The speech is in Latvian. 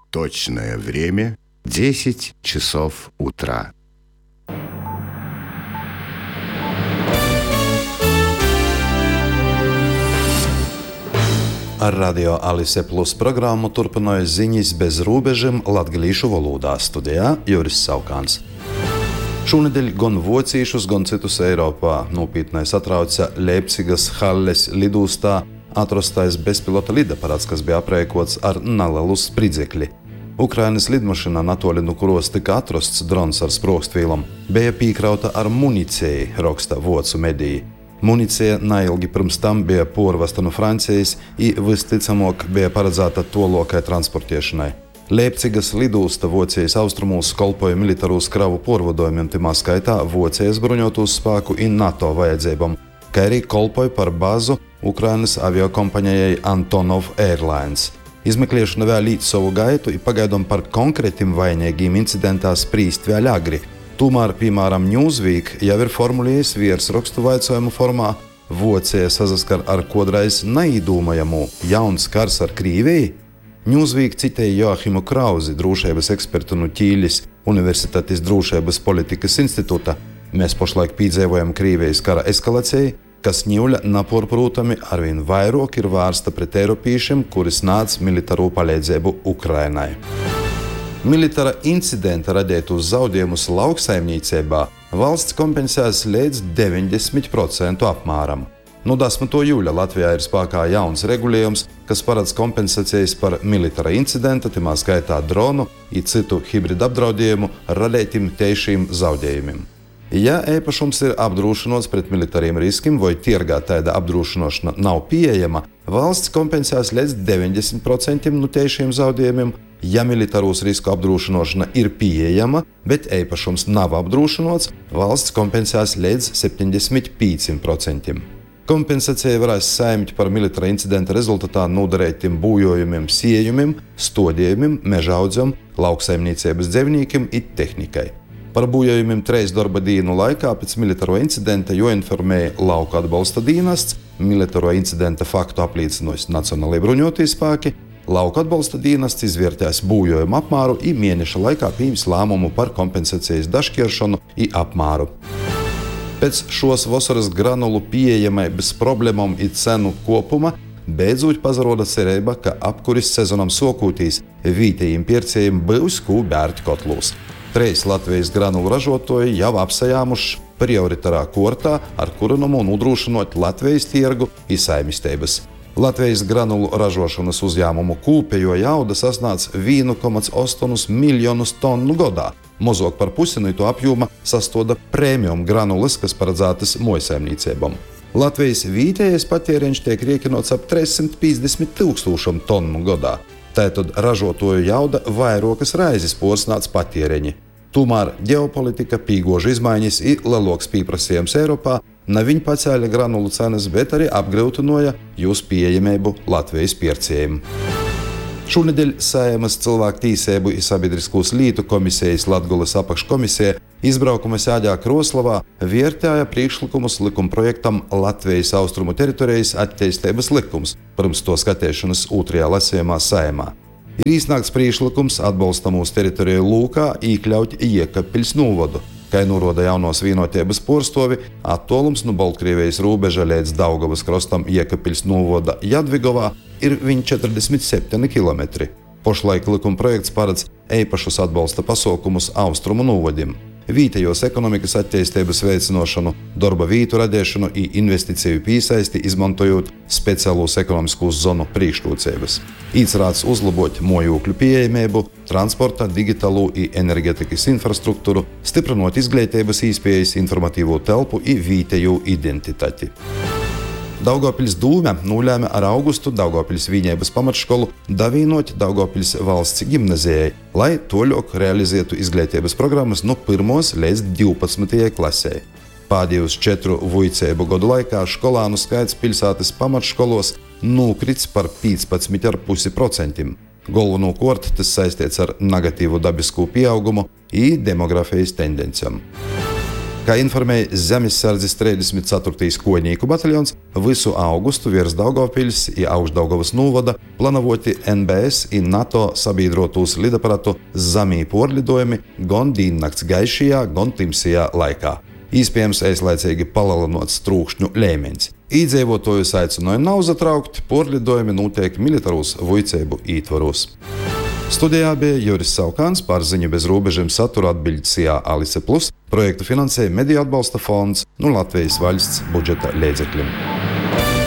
Точное время 10 часов утра. Ar Radio Alise Plus programmu turpināja ziņas bez robežām latgalīšu valodā. Studijā Juris Saukāns. Šonedēļ gan vocīšus, gan citus Eiropā nopietnai satrauca Leipzigas Halles lidostā atrastais bezpilota lidaparāts, kas bija aprēkots ar nelielu spridzekli. Ukrainas lidmašīnā, natoli no kuros tika atrasts drons ar sprogstvielām, bija piekrauta ar municiju, raksta vācu mediji. Municija neilgi pirms tam bija porvesta no Francijas i visticamāk bija paredzēta tolākai transportēšanai. Leipzigas lidosta Vācijas austrumos kalpoja militārūs kravu porvadojumiem, timā skaitā Vācijas bruņotos spēku un NATO vajadzībām, kā arī kalpoja par bazu Ukrainas aviokompaņijai Antonov Airlines. Izmeklēšana vēl līdz savu gaitu i pagaidām par konkrētiem vainīgiem incidentā sprīst vēl agri. Tomēr, piemēram, Newsweek jau ir formulējis virsrakstu vaicojumu formā Vācija sazaskar ar kodreiz neīdūmajamu jauns kars ar Krīviju. Newsweek citēja Joachimu Krauzi, drošības ekspertu no Ķīļas Universitātes drošības politikas institūta. Mēs pašlaik piedzīvojam Krīvijas kara eskalāciju, kas ņūļa nepārprotami arvien vairāk ir vērsta pret eiropiešiem, kuri sniedz militāro palīdzību Ukrainai. Militāra incidenta radītos zaudējumus lauksaimniecībā valsts kompensēs līdz 90% apmēram. No 10. jūļa Latvijā ir spēkā jauns regulējums, kas paredz kompensācijas par militāra incidenta, timā skaitā dronu un citu hibrida apdraudējumu radītiem tiešiem zaudējumiem. Ja īpašums ir apdrošināts pret militāriem riskiem vai tirgā tāda apdrošināšana nav pieejama, valsts kompensēs līdz 90% no tiešiem zaudējumiem. Ja militāros risku apdrošināšana ir pieejama, bet īpašums nav apdrošināts, valsts kompensēs līdz 75%. Kompensācija varēs saņemt par militāra incidenta rezultātā nodarītiem bojājumiem, sējumiem, stodījumiem, mežaudzēm, lauksaimniecības dzīvniekiem un tehnikai. Par bojājumiem 3 darba dienu laikā pēc militāro incidenta jāinformē lauka atbalsta dienests, militāro incidenta faktu apliecinājis Nacionālajie bruņotie spēki, lauka atbalsta dienests izvērtēs bojājumu apmēru un mēneša laikā pieņems lēmumu par kompensācijas dažkāršanu un apmēru. Pēc šos vasaras granulu pieejamai bez problēmām un cenu kopuma beidzot pazaroda cerība, ka apkuris sezonam sokūtīs vietējiem pircējiem būs ko bērt kotlūs. 3 Latvijas granulu ražotāji jau apsajāmuši prioritārā kārtā, ar kuru nodrošinot Latvijas tirgu un saimniecības. Latvijas granulu ražošanas uzņēmumu kopējo jauda sasniedz 1,8 miljonus tonu gadā. Mazāk par pusi no to apjoma sastāda premium granulas, kas paredzētas mājsaimniecībām. Latvijas vietējais patēriņš tiek rēķināts ap 350 000 tonu gadā. Tātad ražotāju jauda vairākas reizes pārsniedz patēriņu. Tomēr ģeopolitika, pīgoša izmaiņas un lielāks pieprasījums Eiropā ne viņa pacēla granulu cenas, bet arī apgrūtināja jūs pieejamību Latvijas pircējiem. Šonedēļ Saeimas cilvēktiesību un sabiedriskos lietu komisijas Latgulas apakškomisija izbraukuma sēdē Kroslavā vērtēja priekšlikumus likumprojektam Latvijas austrumu teritorijas attīstības likums, pirms to skatīšanas 2. lasījumā Saeimā. Ir iznākts priekšlikums atbalstamos teritoriju lūkā iekļaut Jēkabpils novadu. Kā norāda jaunos vienotības porstovi, attālums no Baltkrievijas robeža līdz Daugavas krastam Jēkabpils novada Jadvigovā ir 47 km. Pašlaik likumprojekts paredz īpašus atbalsta pasaukumus austrumu novadim, vietējos ekonomikas attīstības veicināšanu, darba vietu radīšanu un investīciju piesaisti, izmantojot speciālos ekonomiskos zonu priekšrocības. Iecerēts uzlabot mājokļu pieejamību, transporta, digitālo un enerģetikas infrastruktūru, stiprinot izglītības iespējas, informatīvo telpu un vietējo identitāti. Daugavpils dūme nolēma ar augustu Daugavpils vienības pamatškolu davīnot Daugavpils valsts gimnazijai, lai toļok realizētu izglītības programmas no 1. līdz 12. klasē. Pēdējos 4 vuicēbu gadu laikā skolānu skaits pilsētas pamatškolos nokrits par 15,5%. Galvenokārt tas saistīts ar negatīvu dabisko pieaugumu un demografijas tendencēm. Kā informēja Zemessardzes 34. kuoņīku bataljons, visu augustu virs Daugavpiļs i Augšdaugavas nūvoda planavoti NBS i NATO sabiedrotūs lidaparatu zamī porlidojumi gan dīnnakts gaišajā, gan timsajā laikā. Īspējams eislaicīgi palielinots trūkšņu līmenis. Īdzīvotājus aicināja nav zatraukt, porlidojumi notiek militarūs vojceibu ītvaros. Studijā bija Juris Saukāns, par ziņu bez robežiem satura atbiļdsijā Alice Plus. Projektu finansēja Mediju atbalsta fonds no Latvijas valsts budžeta līdzekļiem.